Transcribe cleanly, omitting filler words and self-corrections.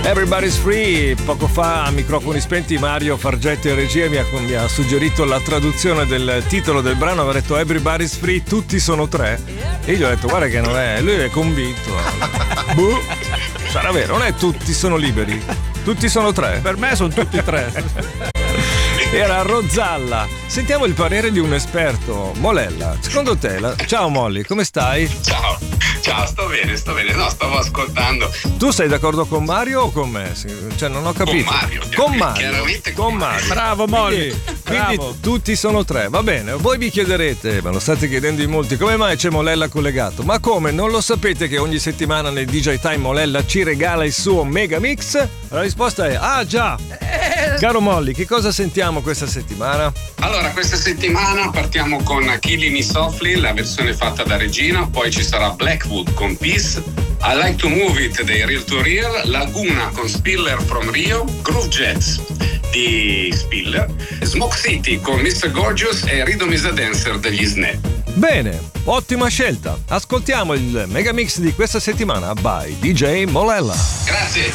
Everybody's Free. Poco fa a microfoni spenti Mario Fargetto in regia mi ha suggerito la traduzione del titolo del brano. Aveva detto Everybody's Free, tutti sono tre, e io gli ho detto guarda che non è, lui è convinto. Boh, sarà vero, non è tutti sono liberi, tutti sono tre. Per me sono tutti tre. Era Rozzalla. Sentiamo il parere di un esperto. Molella, secondo te ciao Molly, come stai? Ciao, sto bene, no, stavo ascoltando. Tu sei d'accordo con Mario o con me? Cioè, non ho capito. Con Mario. Bravo Molly. Quindi tutti sono tre, va bene. Voi vi chiederete, me lo state chiedendo in molti, come mai c'è Molella collegato? Ma come, non lo sapete che ogni settimana nel DJ Time Molella ci regala il suo Mega Mix? La risposta è già. Caro Molly, che cosa sentiamo questa settimana? Allora, questa settimana partiamo con Killing Me Softly, la versione fatta da Regina, poi ci sarà Blackwood con Peace, I Like to Move It dei Real to Real, Laguna con Spiller from Rio, Groove Jets di Spiller, Smoke City con Mr. Gorgeous e Rhythm is a Dancer degli Snap. Bene, ottima scelta. Ascoltiamo il Megamix di questa settimana by DJ Molella. Grazie.